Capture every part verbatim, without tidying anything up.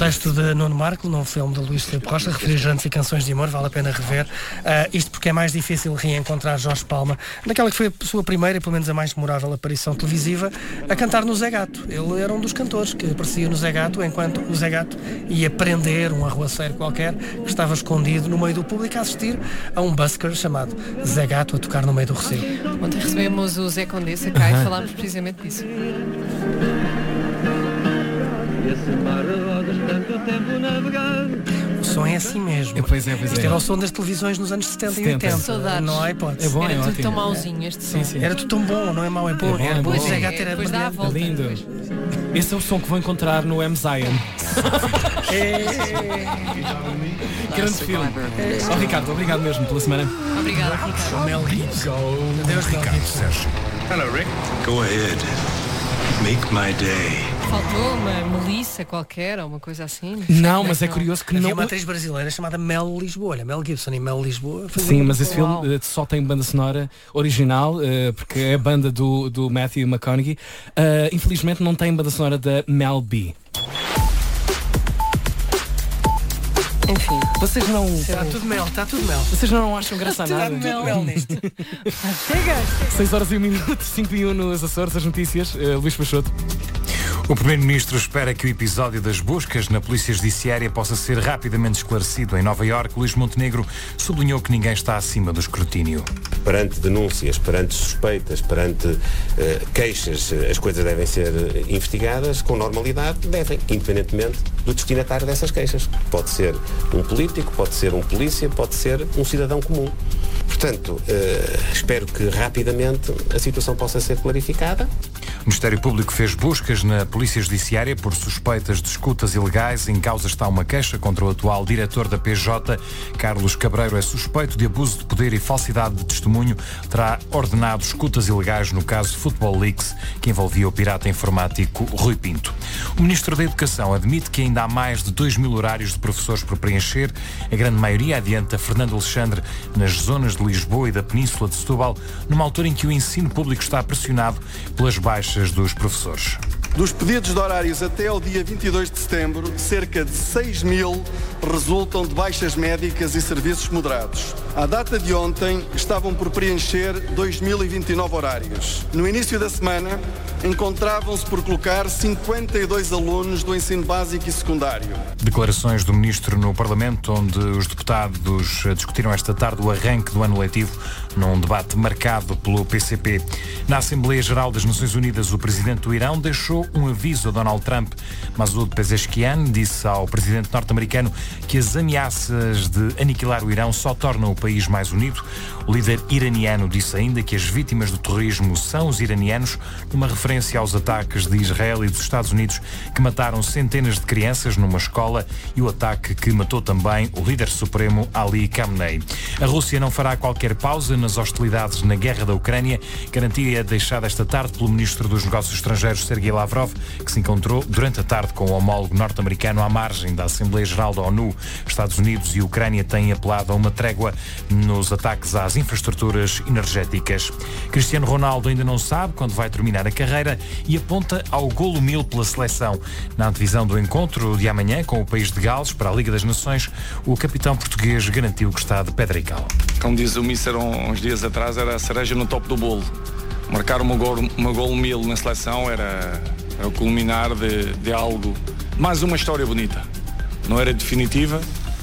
texto de Nuno Marco, novo filme de Luís Filipe Costa, Refrigerantes e Canções de Amor, vale a pena rever. Uh, isto porque é mais difícil reencontrar Jorge Palma naquela que foi a sua primeira e pelo menos a mais memorável aparição televisiva, a cantar no Zé Gato. Ele era um dos cantores que aparecia no Zé Gato, enquanto o Zé Gato ia prender um arruaceiro qualquer que estava escondido no meio do público a assistir a um busker chamado Zé Gato a tocar no meio do Recife. Ontem recebemos o Zé Condessa cá uh-huh. e falámos precisamente disso. O som é assim mesmo. É, pois é, pois é. Isto era o som das televisões nos anos setenta, setenta. e oitenta. Saudades. Não há hipótese. É bom, era é tudo ótimo. tão mauzinho este som. Sim, sim. Era tudo tão bom, não é mau, é bom. É bom, era é bom. bom. O Zé Gato era Depois dá a volta. Lindo. Depois. Esse é o som que vou encontrar no M. Zion. Grande filme. Oh, Ricardo, obrigado mesmo pela semana. Obrigada, Ricardo. Mel Gibson. Adeus, Mel Gibson. Hello, Rick. Go ahead. Make my day. Faltou uma Melissa qualquer ou uma coisa assim? Não, mas é curioso que Havia não... uma atriz brasileira chamada Mel Lisboa. Olha, Mel Gibson e Mel Lisboa. Sim, mas esse Uau. filme uh, só tem banda sonora original, uh, porque é a banda do, do Matthew McConaughey. Uh, infelizmente não tem banda sonora da Mel B. Enfim. Vocês não... Está tudo mel, está tudo mel. Vocês não acham graça a Está nada? tudo mel nisto. Chega! seis horas e um minuto, cinco e um nos Açores, as notícias. Uh, Luís Peixoto. O Primeiro-Ministro espera que o episódio das buscas na Polícia Judiciária possa ser rapidamente esclarecido. Em Nova Iorque, Luís Montenegro sublinhou que ninguém está acima do escrutínio. Perante denúncias, perante suspeitas, perante uh, queixas, as coisas devem ser investigadas com normalidade, devem, independentemente do destinatário dessas queixas. Pode ser um político, pode ser um polícia, pode ser um cidadão comum. Portanto, uh, espero que rapidamente a situação possa ser clarificada. O Ministério Público fez buscas na Polícia Judiciária por suspeitas de escutas ilegais. Em causa está uma queixa contra o atual diretor da P J. Carlos Cabreiro é suspeito de abuso de poder e falsidade de testemunho. Terá ordenado escutas ilegais no caso Football Leaks, que envolvia o pirata informático Rui Pinto. O Ministro da Educação admite que ainda há mais de dois mil horários de professores por preencher. A grande maioria, adianta Fernando Alexandre, nas zonas de Lisboa e da Península de Setúbal, numa altura em que o ensino público está pressionado pelas baixas dos professores. Dos pedidos de horários até ao dia vinte e dois de setembro, cerca de seis mil resultam de baixas médicas e serviços moderados. À data de ontem, estavam por preencher dois mil e vinte e nove horários. No início da semana, encontravam-se por colocar cinquenta e dois alunos do ensino básico e secundário. Declarações do Ministro no Parlamento, onde os deputados discutiram esta tarde o arranque do ano letivo num debate marcado pelo P C P. Na Assembleia Geral das Nações Unidas, o presidente do Irão deixou um aviso a Donald Trump. Masoud Pezeshkian disse ao presidente norte-americano que as ameaças de aniquilar o Irão só tornam o país mais unido. O líder iraniano disse ainda que as vítimas do terrorismo são os iranianos, numa referência aos ataques de Israel e dos Estados Unidos que mataram centenas de crianças numa escola e o ataque que matou também o líder supremo Ali Khamenei. A Rússia não fará qualquer pausa nas hostilidades na guerra da Ucrânia, garantia deixada esta tarde pelo ministro dos Negócios Estrangeiros Sergei Lavrov, que se encontrou durante a tarde com o homólogo norte-americano à margem da Assembleia Geral da ONU. Estados Unidos e Ucrânia têm apelado a uma trégua nos ataques às infraestruturas energéticas. Cristiano Ronaldo ainda não sabe quando vai terminar a carreira e aponta ao golo mil pela seleção. Na antevisão do encontro de amanhã com o país de Gales para a Liga das Nações, o capitão português garantiu que está de pedra e cal. Como diz o Míster uns dias atrás, era a cereja no topo do bolo. Marcar uma golo, uma golo mil na seleção era, era o culminar de, de algo, mais uma história bonita. Não era definitiva,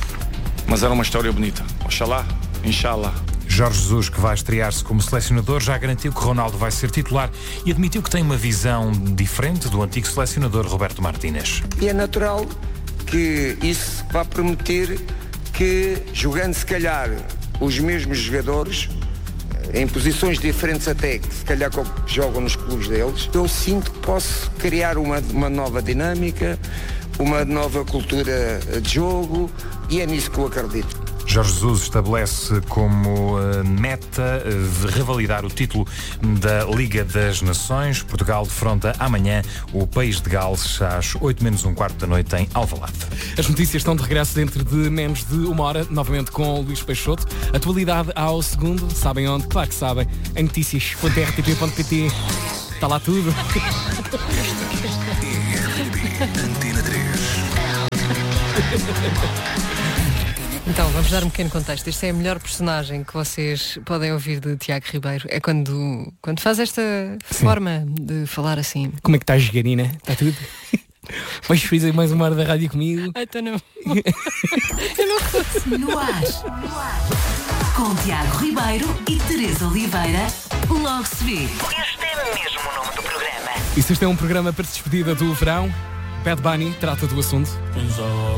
mas era uma história bonita. Oxalá, inshallah. Jorge Jesus, que vai estrear-se como selecionador, já garantiu que Ronaldo vai ser titular e admitiu que tem uma visão diferente do antigo selecionador Roberto Martínez. E é natural que isso vá permitir que, jogando se calhar os mesmos jogadores, em posições diferentes até, que se calhar jogam nos clubes deles, eu sinto que posso criar uma, uma nova dinâmica, uma nova cultura de jogo, e é nisso que eu acredito. Jorge Jesus estabelece como uh, meta uh, revalidar o título da Liga das Nações. Portugal defronta amanhã o país de Gales às oito menos um quarto da noite em Alvalade. As notícias estão de regresso dentro de menos de uma hora, novamente com o Luís Peixoto. Atualidade ao segundo, sabem onde? Claro que sabem, em notícias ponto r t p ponto p t. Está lá tudo. Antena três. Então, vamos dar um pequeno contexto. Este é a melhor personagem que vocês podem ouvir de Tiago Ribeiro. É quando, quando faz esta Sim. forma de falar assim. Como é que estás, Garina? Está tudo? Vais fazer mais uma hora da rádio comigo? Ah, então não. Eu não posso. No ar. No ar. Com Tiago Ribeiro e Teresa Oliveira, logo se vê. Este é mesmo o nome do programa. E se este é um programa para despedida do verão, Bad Bunny trata do assunto.